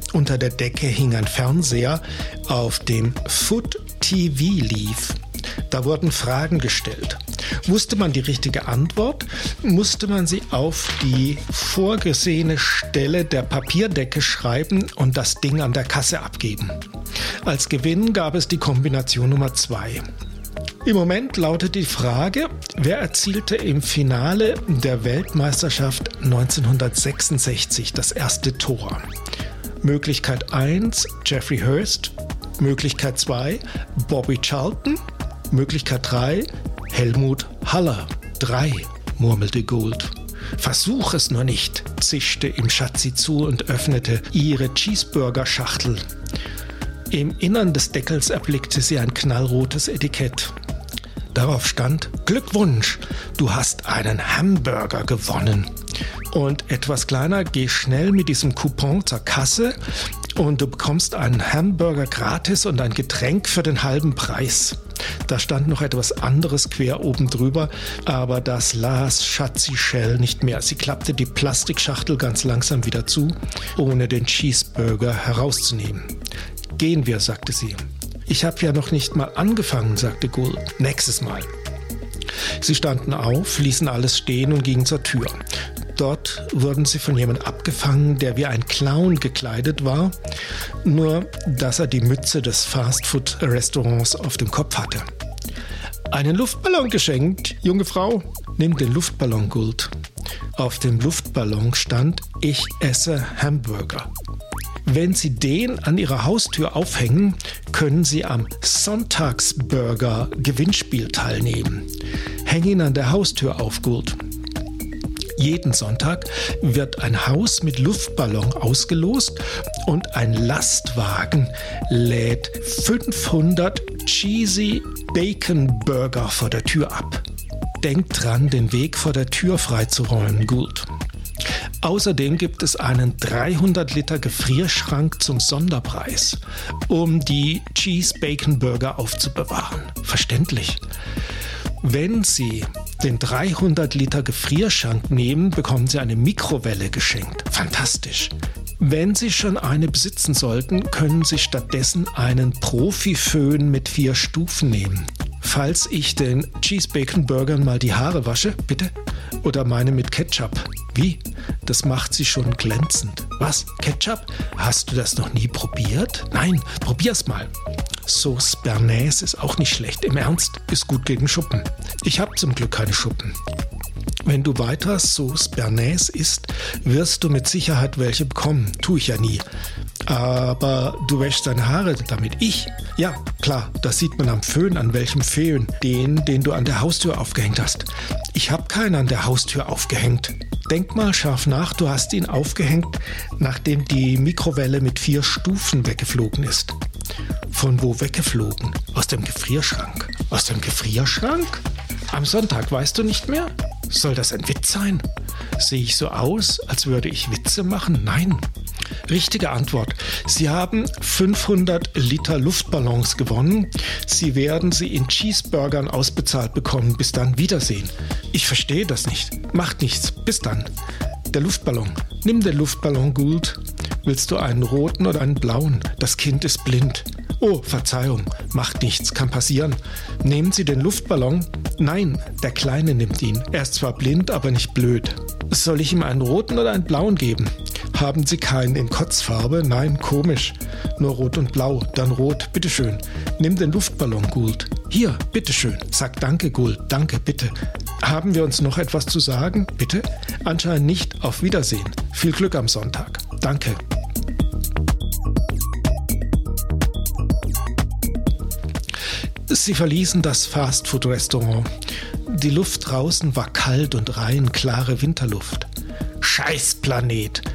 Unter der Decke hing ein Fernseher, auf dem Food TV lief. Da wurden Fragen gestellt. Wusste man die richtige Antwort, musste man sie auf die vorgesehene Stelle der Papierdecke schreiben und das Ding an der Kasse abgeben. Als Gewinn gab es die Kombination Nummer 2. Im Moment lautet die Frage, wer erzielte im Finale der Weltmeisterschaft 1966 das erste Tor? Möglichkeit 1, Jeffrey Hurst. Möglichkeit 2, Bobby Charlton. Möglichkeit 3, Helmut Haller. 3, murmelte Gould. Versuch es nur nicht, zischte ihm Schatzi zu und öffnete ihre Cheeseburger-Schachtel. Im Innern des Deckels erblickte sie ein knallrotes Etikett. Darauf stand: Glückwunsch, du hast einen Hamburger gewonnen. Und etwas kleiner, geh schnell mit diesem Coupon zur Kasse und du bekommst einen Hamburger gratis und ein Getränk für den halben Preis. Da stand noch etwas anderes quer oben drüber, aber das las Schatzi Schell nicht mehr. Sie klappte die Plastikschachtel ganz langsam wieder zu, ohne den Cheeseburger herauszunehmen. Gehen wir, sagte sie. Ich habe ja noch nicht mal angefangen, sagte Gould. Nächstes Mal. Sie standen auf, ließen alles stehen und gingen zur Tür. Dort wurden sie von jemandem abgefangen, der wie ein Clown gekleidet war, nur dass er die Mütze des Fastfood-Restaurants auf dem Kopf hatte. Einen Luftballon geschenkt, junge Frau. Nimm den Luftballon, Gould. Auf dem Luftballon stand: Ich esse Hamburger. Wenn Sie den an Ihrer Haustür aufhängen, können Sie am Sonntagsburger-Gewinnspiel teilnehmen. Häng ihn an der Haustür auf, Gould. Jeden Sonntag wird ein Haus mit Luftballon ausgelost und ein Lastwagen lädt 500 Cheesy Bacon Burger vor der Tür ab. Denkt dran, den Weg vor der Tür freizuräumen, Gould. Außerdem gibt es einen 300 Liter Gefrierschrank zum Sonderpreis, um die Cheese Bacon Burger aufzubewahren. Verständlich. Wenn Sie den 300 Liter Gefrierschrank nehmen, bekommen Sie eine Mikrowelle geschenkt. Fantastisch. Wenn Sie schon eine besitzen sollten, können Sie stattdessen einen Profi-Föhn mit 4 Stufen nehmen. Falls ich den Cheese Bacon Burgern mal die Haare wasche, bitte? Oder meine mit Ketchup? Wie? Das macht sie schon glänzend. Was? Ketchup? Hast du das noch nie probiert? Nein, probier's mal. Sauce Bernays ist auch nicht schlecht. Im Ernst, ist gut gegen Schuppen. Ich habe zum Glück keine Schuppen. Wenn du weiter Sauce Bernays isst, wirst du mit Sicherheit welche bekommen. Tue ich ja nie. Aber du wäschst deine Haare damit. Ich? Ja, klar, das sieht man am Föhn. An welchem Föhn? Den du an der Haustür aufgehängt hast. Ich habe keinen an der Haustür aufgehängt. Denk mal scharf nach, du hast ihn aufgehängt, nachdem die Mikrowelle mit 4 Stufen weggeflogen ist. Von wo weggeflogen? Aus dem Gefrierschrank. Aus dem Gefrierschrank? Am Sonntag, weißt du nicht mehr? Soll das ein Witz sein? Sehe ich so aus, als würde ich Witze machen? Nein. Richtige Antwort. Sie haben 500 Liter Luftballons gewonnen. Sie werden sie in Cheeseburgern ausbezahlt bekommen. Bis dann, Wiedersehen. Ich verstehe das nicht. Macht nichts. Bis dann. Der Luftballon. Nimm den Luftballon, Gould. Willst du einen roten oder einen blauen? Das Kind ist blind. Oh, Verzeihung. Macht nichts. Kann passieren. Nehmen Sie den Luftballon? Nein, der Kleine nimmt ihn. Er ist zwar blind, aber nicht blöd. Soll ich ihm einen roten oder einen blauen geben? Haben Sie keinen in Kotzfarbe? Nein, komisch. Nur rot und blau, dann rot, bitteschön. Nimm den Luftballon, Gould. Hier, bitteschön. Sag danke, Gould. Danke, bitte. Haben wir uns noch etwas zu sagen? Bitte? Anscheinend nicht. Auf Wiedersehen. Viel Glück am Sonntag. Danke. Sie verließen das Fastfood-Restaurant. Die Luft draußen war kalt und rein klare Winterluft. Scheiß Planet,